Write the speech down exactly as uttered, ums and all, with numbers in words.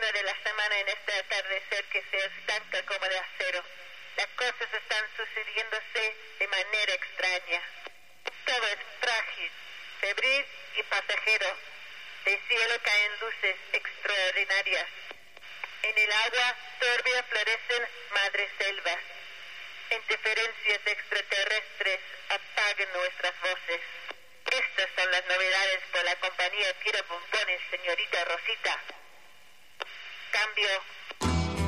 hora de la semana en este atardecer que se estanca como de acero. Las cosas están sucediéndose de manera extraña. Todo es frágil, febril y pasajero. Del cielo caen luces extraordinarias. En el agua turbia florecen madres selvas. Interferencias extraterrestres apagan nuestras voces. Estas son las novedades por la compañía Tira Bombones, señorita Rosita. Cambio